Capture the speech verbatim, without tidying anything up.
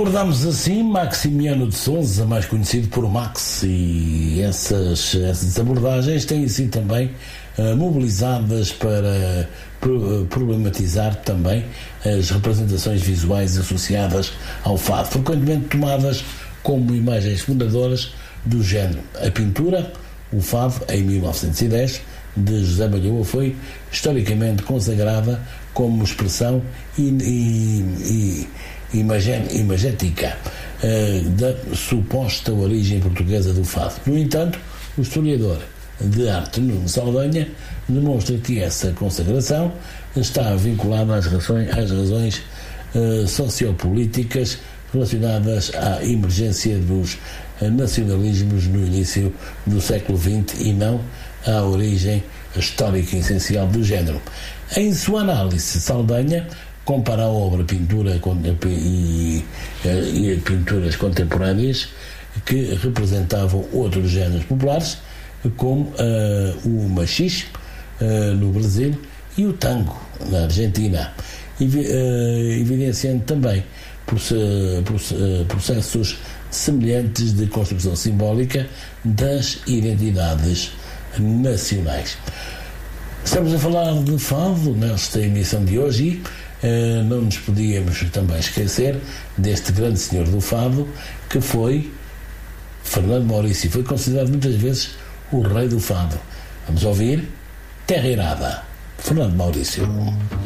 Recordamos assim Maximiano de Sousa, mais conhecido por Max, e essas, essas abordagens têm sido também uh, mobilizadas para pro, problematizar também as representações visuais associadas ao fado, frequentemente tomadas como imagens fundadoras do género. A pintura, o fado, em mil novecentos e dez, de José Malhoa, foi historicamente consagrada como expressão in, in, in, Imagén, imagética uh, da suposta origem portuguesa do fado. No entanto, o historiador de arte Nuno Saldanha demonstra que essa consagração está vinculada às razões, às razões uh, sociopolíticas relacionadas à emergência dos uh, nacionalismos no início do século vinte e não à origem histórica essencial do género. Em sua análise, Saldanha compara a obra pintura e, e pinturas contemporâneas que representavam outros géneros populares, como uh, o machixe uh, no Brasil e o tango na Argentina, Evi, uh, evidenciando também processos semelhantes de construção simbólica das identidades nacionais. Estamos a falar de fado nesta emissão de hoje e Uh, não nos podíamos também esquecer deste grande senhor do fado, que foi Fernando Maurício. Foi considerado muitas vezes o rei do fado. Vamos ouvir Terra Irada, Fernando Maurício.